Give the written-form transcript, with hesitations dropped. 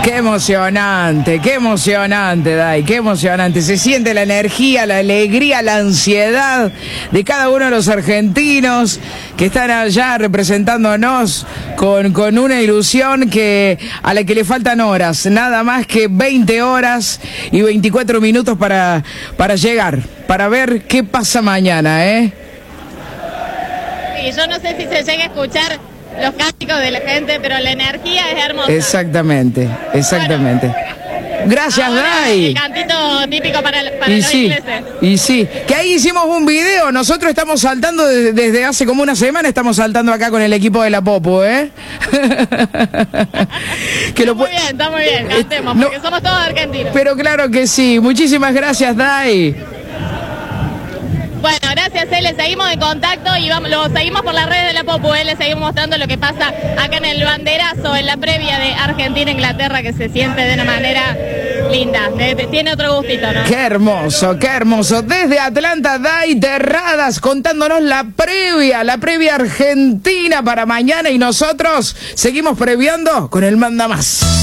qué emocionante, Dai, qué emocionante. Se siente la energía, la alegría, la ansiedad de cada uno de los argentinos que están allá representándonos con una ilusión a la que le faltan horas, nada más que 20 horas y 24 minutos para llegar, para ver qué pasa mañana, ¿eh? Sí, yo no sé si se llega a escuchar los cánticos de la gente, pero la energía es hermosa. Exactamente. Bueno, gracias, Dai. El cantito típico para y los sí, ingleses. Y sí, que ahí hicimos un video. Nosotros estamos saltando desde hace como una semana, estamos saltando acá con el equipo de la Popu, ¿eh? Está muy bien, cantemos, porque somos todos argentinos. Pero claro que sí. Muchísimas gracias, Dai. Bueno, gracias, le seguimos en contacto y lo seguimos por las redes de la Popu, le seguimos mostrando lo que pasa acá en el banderazo, en la previa de Argentina-Inglaterra, que se siente de una manera linda, tiene otro gustito, ¿no? Qué hermoso, qué hermoso. Desde Atlanta, Dai Terradas contándonos la previa argentina para mañana, y nosotros seguimos previando con el Manda Más.